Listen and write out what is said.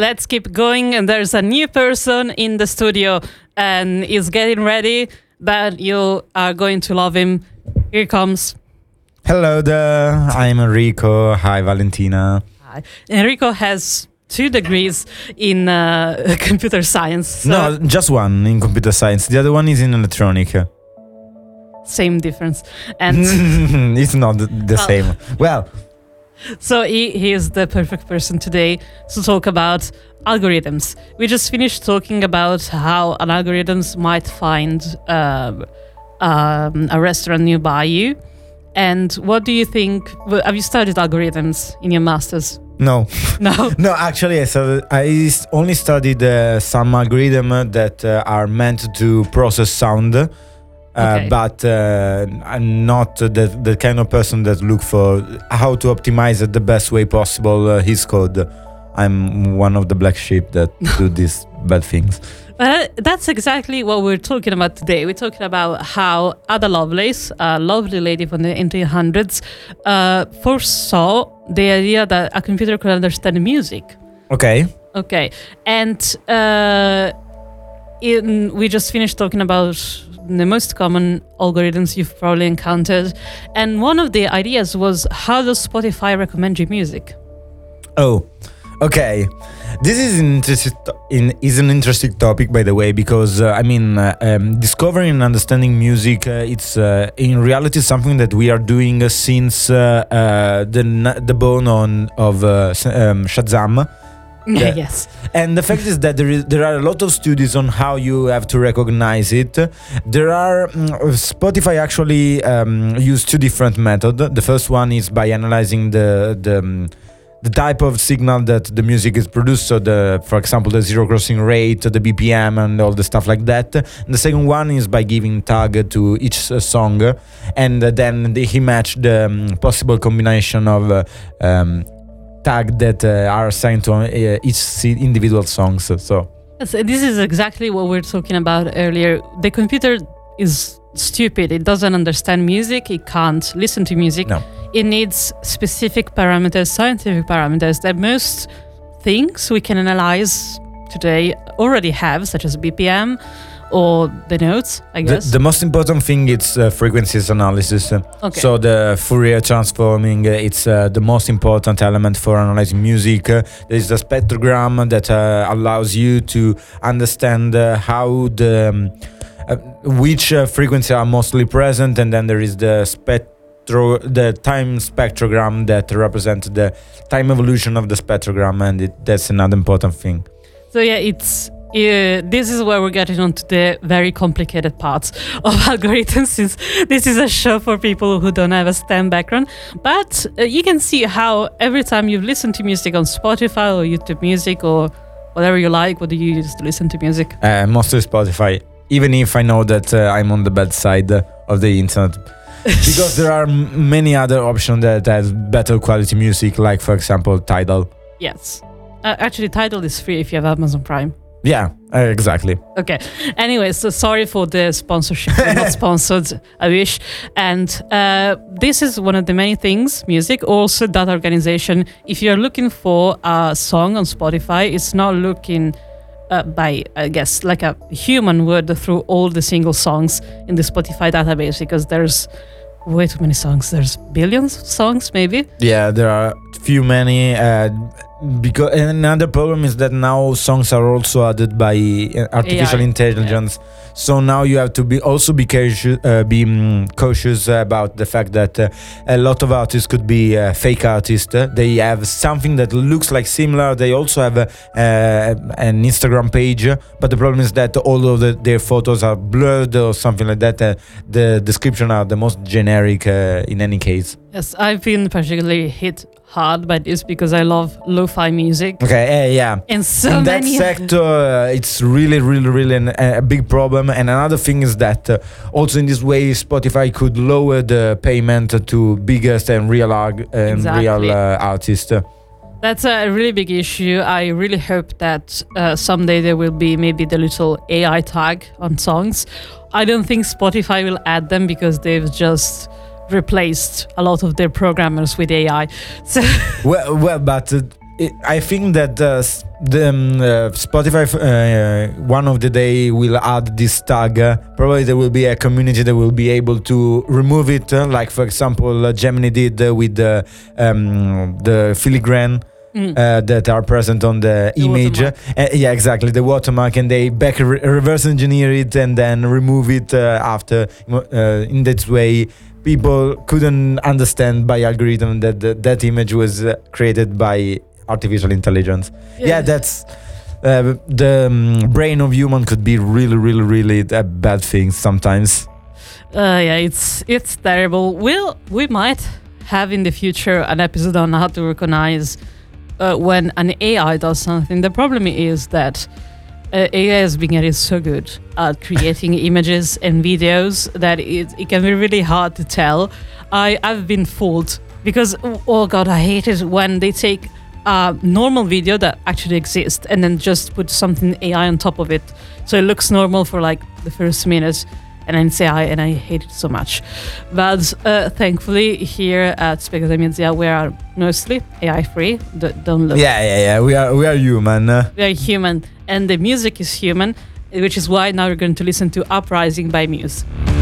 let's keep going. And there's a new person in the studio and is getting ready, but you are going to love him. Here he comes. Hello there, I'm Enrico. Hi, Valentina. Hi. Enrico has 2 degrees in computer science. So No, just one in computer science. The other one is in electronic. same difference. And It's not the same. Well, so he is the perfect person today to talk about algorithms. We just finished talking about how an algorithms might find a restaurant nearby you. And what do you think? Have you studied algorithms in your master's? no. No. No, actually, I only studied some algorithm that are meant to process sound. Okay. But I'm not the kind of person that look for how to optimize it the best way possible his code. I'm one of the black sheep that do these bad things. That's exactly what we're talking about today. We're talking about how Ada Lovelace, a lovely lady from the 1800s, foresaw the idea that a computer could understand music. Okay. Okay, and we just finished talking about the most common algorithms you've probably encountered, and one of the ideas was, how does Spotify recommend you music? Oh, okay. This is an interesting topic, by the way, because discovering and understanding music, it's in reality something that we are doing since the bone of Shazam. Yeah. Yes. And the fact is that there are a lot of studies on how you have to recognize it. There are Spotify actually use 2 different methods. The first one is by analyzing the type of signal that the music is produced. So for example, the zero crossing rate, the BPM, and all the stuff like that. And the second one is by giving tag to each song, and then he matched the possible combination of tag that are assigned to each individual songs. So This is exactly what we were talking about earlier. The computer is stupid. It doesn't understand music. It can't listen to music. No. It needs specific parameters, scientific parameters that most things we can analyze today already have, such as BPM or the notes, I guess. The most important thing is frequencies analysis. Okay. So the Fourier transforming, it's the most important element for analyzing music. There is a spectrogram that allows you to understand how which frequencies are mostly present, and then there is the time spectrogram that represents the time evolution of the spectrogram, and that's another important thing. So yeah, this is where we're getting onto the very complicated parts of algorithms, since this is a show for people who don't have a STEM background. But you can see how every time you listen to music on Spotify or YouTube Music or whatever you like, what do you use to listen to music? Mostly Spotify, even if I know that I'm on the bad side of the internet. Because there are many other options that have better quality music, like, for example, Tidal. Yes. Actually, Tidal is free if you have Amazon Prime. Yeah, exactly. Okay. Anyway, so sorry for the sponsorship. We're not sponsored, I wish. And this is one of the many things, music, also that organization. If you're looking for a song on Spotify, it's not looking by, I guess, like a human would through all the single songs in the Spotify database, because there's way too many songs. There's billions of songs, maybe. Yeah, there are few many. Because another problem is that now songs are also added by artificial AI. intelligence. Yeah. So now you have to be cautious about the fact that a lot of artists could be fake artists. They have something that looks like similar. They also have an Instagram page, but the problem is that all of their photos are blurred or something like that. The description are the most generic in any case. Yes, I've been particularly hit hard by this because I love lo-fi music. Okay, yeah. And so in many that sector, it's really a big problem. And another thing is that also in this way, Spotify could lower the payment to biggest and real artists. That's a really big issue. I really hope that someday there will be maybe the little AI tag on songs. I don't think Spotify will add them because they've just replaced a lot of their programmers with AI. So well, but I think that Spotify one of the day will add this tag. Probably there will be a community that will be able to remove it, like for example Gemini did with the filigrane. That are present on the image. Yeah, exactly, the watermark, and they reverse engineer it and then remove it after. In that way, people couldn't understand by algorithm that that image was created by artificial intelligence. Yeah, that's the brain of human could be really, really, really a bad thing sometimes. Yeah, it's terrible. We might have in the future an episode on how to recognize when an AI does something. The problem is that AI has been getting so good at creating images and videos that it can be really hard to tell. I've been fooled because, oh god, I hate it when they take a normal video that actually exists and then just put something AI on top of it. So it looks normal for like the first minute, and then it's AI, and I hate it so much. But thankfully, here at Spectator Media, we are mostly AI free. Don't look. Yeah. We are human. We are human, and the music is human, which is why now we're going to listen to Uprising by Muse.